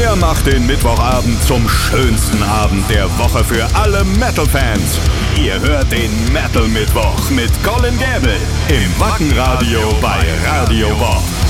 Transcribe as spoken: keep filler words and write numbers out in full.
Er macht den Mittwochabend zum schönsten Abend der Woche für alle Metal-Fans. Ihr hört den Metal Mittwoch mit Colin Gäbel im Wackenradio bei Radio Bob.